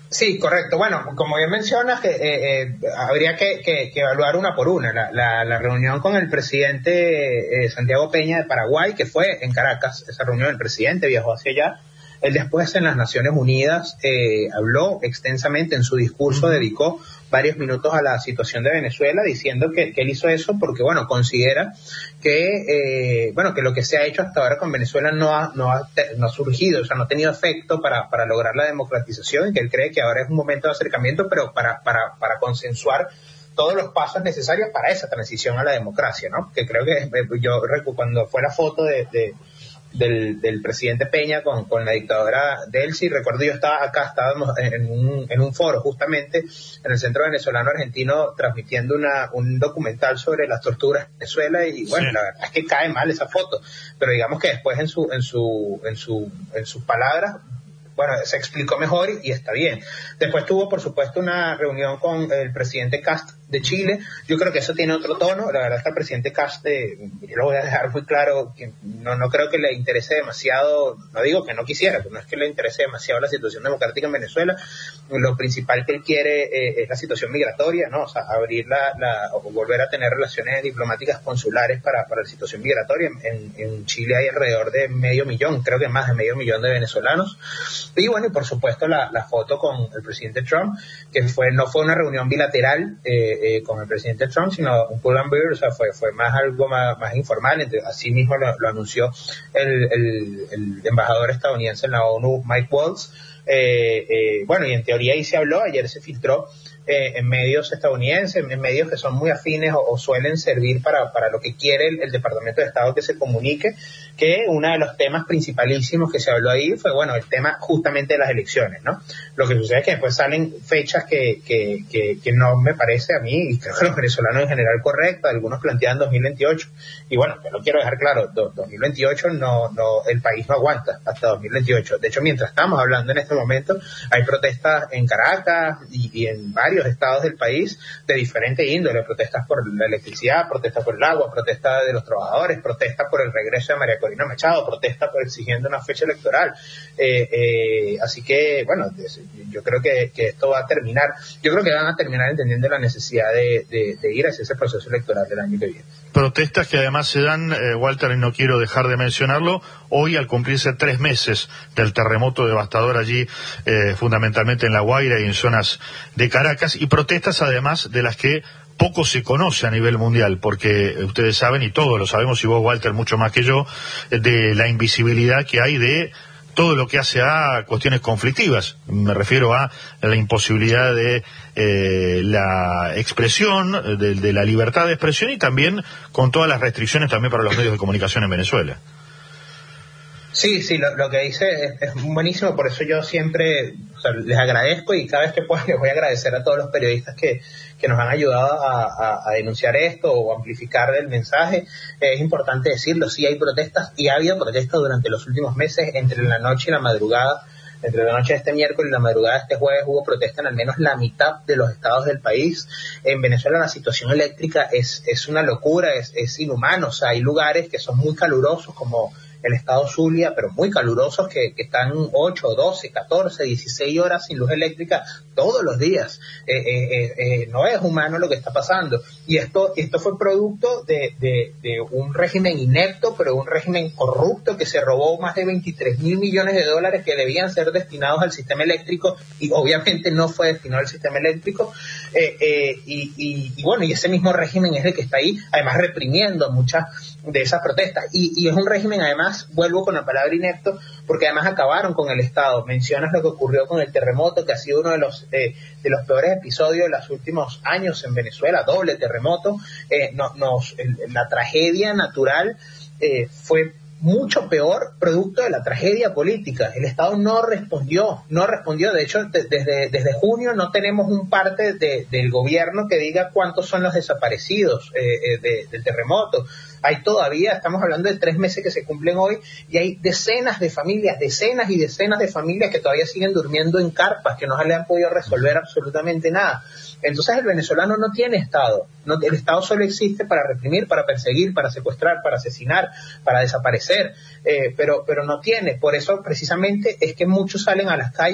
Sí, correcto. Bueno, como bien mencionas, habría que evaluar una por una. La reunión con el presidente Santiago Peña de Paraguay, que fue en Caracas, esa reunión, el presidente viajó hacia allá. Él después en las Naciones Unidas habló extensamente en su discurso, dedicó varios minutos a la situación de Venezuela, diciendo que él hizo eso porque, bueno, considera que lo que se ha hecho hasta ahora con Venezuela no ha surgido, o sea, no ha tenido efecto para lograr la democratización, y que él cree que ahora es un momento de acercamiento, pero para consensuar todos los pasos necesarios para esa transición a la democracia, ¿no? Que creo que cuando fue la foto del presidente Peña con la dictadora Delcy, recuerdo yo estábamos en un foro justamente en el Centro Venezolano Argentino transmitiendo un documental sobre las torturas en Venezuela, y bueno, sí, la verdad es que cae mal esa foto, pero digamos que después en sus palabras, bueno, se explicó mejor y está bien. Después tuvo, por supuesto, una reunión con el presidente Kast de Chile. Yo creo que eso tiene otro tono. La verdad es que al presidente Kast, yo lo voy a dejar muy claro, que no creo que le interese demasiado, no digo que no quisiera, pero no es que le interese demasiado la situación democrática en Venezuela. Lo principal que él quiere es la situación migratoria, ¿no? O sea, abrir o volver a tener relaciones diplomáticas consulares para la situación migratoria. En Chile hay alrededor de 500.000, creo que más de 500.000 de venezolanos. Y bueno, y por supuesto la foto con el presidente Trump, que no fue una reunión bilateral con el presidente Trump, sino un pull and bear, o sea, fue algo más informal. Así mismo lo anunció el embajador estadounidense en la ONU, Mike Waltz. Bueno, y en teoría ahí se habló, ayer se filtró en medios estadounidenses, en medios que son muy afines o suelen servir para lo que quiere el Departamento de Estado que se comunique, que uno de los temas principalísimos que se habló ahí fue, bueno, el tema justamente de las elecciones, ¿no? Lo que sucede es que después salen fechas que no me parece a mí, y creo que los venezolanos en general correctas, algunos plantean 2028, y bueno, yo lo quiero dejar claro, 2028 el país no aguanta hasta 2028. De hecho, mientras estamos hablando en este momento, hay protestas en Caracas y en varios estados del país de diferente índole, protestas por la electricidad, protestas por el agua, protestas de los trabajadores, protestas por el regreso de María Corina Machado, protestas por exigiendo una fecha electoral. Así que, bueno, yo creo que esto va a terminar, yo creo que van a terminar entendiendo la necesidad de ir hacia ese proceso electoral del año que viene. Protestas que además se dan, Walter, y no quiero dejar de mencionarlo, hoy al cumplirse 3 meses del terremoto devastador allí, fundamentalmente en La Guaira y en zonas de Caracas, y protestas además de las que poco se conoce a nivel mundial, porque ustedes saben, y todos lo sabemos, y vos, Walter, mucho más que yo, de la invisibilidad que hay de todo lo que hace a cuestiones conflictivas. Me refiero a la imposibilidad de la expresión, de la libertad de expresión, y también con todas las restricciones también para los medios de comunicación en Venezuela. Sí, lo que dice es buenísimo, por eso yo siempre, o sea, les agradezco, y cada vez que pueda les voy a agradecer a todos los periodistas que nos han ayudado a denunciar esto o amplificar el mensaje. Es importante decirlo, sí hay protestas, y ha habido protestas durante los últimos meses, entre la noche y la madrugada. Entre la noche de este miércoles y la madrugada de este jueves hubo protesta en al menos la mitad de los estados del país. En Venezuela la situación eléctrica es una locura, es inhumano. O sea, hay lugares que son muy calurosos, como el estado Zulia, pero muy calurosos, que están 8, 12, 14, 16 horas sin luz eléctrica todos los días. No es humano lo que está pasando. Y esto fue producto de un régimen inepto, pero un régimen corrupto, que se robó más de 23.000 millones de dólares que debían ser destinados al sistema eléctrico, y obviamente no fue destinado al sistema eléctrico. Y bueno, y ese mismo régimen es el que está ahí, además reprimiendo muchas de esas protestas. Y es un régimen, además, vuelvo con la palabra inepto, porque además acabaron con el Estado. Mencionas lo que ocurrió con el terremoto, que ha sido uno de los peores episodios de los últimos años en Venezuela, doble terremoto. La tragedia natural fue mucho peor producto de la tragedia política. El Estado no respondió. De hecho, desde junio no tenemos un parte del gobierno que diga cuántos son los desaparecidos del terremoto. Hay todavía, estamos hablando de 3 meses que se cumplen hoy, y hay decenas y decenas de familias que todavía siguen durmiendo en carpas, que no le han podido resolver absolutamente nada. Entonces el venezolano no tiene Estado. El Estado solo existe para reprimir, para perseguir, para secuestrar, para asesinar, para desaparecer, pero no tiene. Por eso precisamente es que muchos salen a las calles